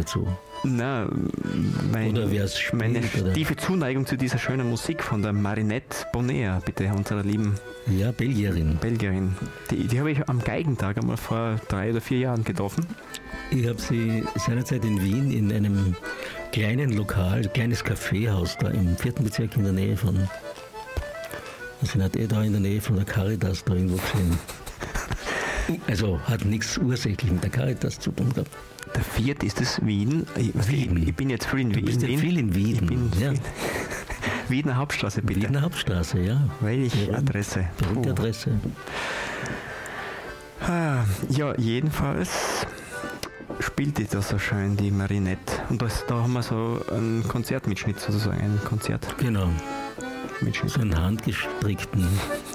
dazu? Na, Oder wer es spielt, meine oder? tiefe Zuneigung zu dieser schönen Musik von der Marinette Bonner, bitte, unserer lieben Ja, Belgierin. Belgierin. Die habe ich am Geigentag einmal vor 3 oder 4 Jahren getroffen. Ich habe sie seinerzeit in Wien in einem kleinen Lokal, kleines Kaffeehaus da im 4. Bezirk in der Nähe von, also nicht da in der Nähe von der Caritas da irgendwo gesehen. Also hat nichts ursächlich mit der Caritas zu tun gehabt. Der 4. ist es Wien. Ich bin jetzt viel in Wien. Du bist ja viel in Wien. Ich bin Ja. Wiener Hauptstraße, bitte. Wiener Hauptstraße, ja. Welche Adresse? Berühmte Adresse. Ja, jedenfalls spielt die da so schön, die Marinette. Und da haben wir so einen Konzertmitschnitt sozusagen, ein Konzertmitschnitt. Genau. So einen handgestrickten